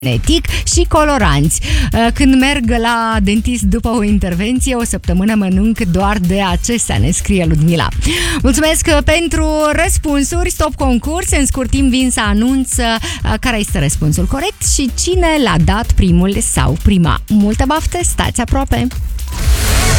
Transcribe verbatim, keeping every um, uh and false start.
genetic și coloranți. Când merg la dentist după o intervenție, o săptămână mănânc doar de acestea, ne scrie Ludmila. Mulțumesc pentru răspunsuri. Stop concurs. În scurt timp vin să anunț care este răspunsul corect și cine l-a dat primul sau prima. Multă baftă, stați aproape!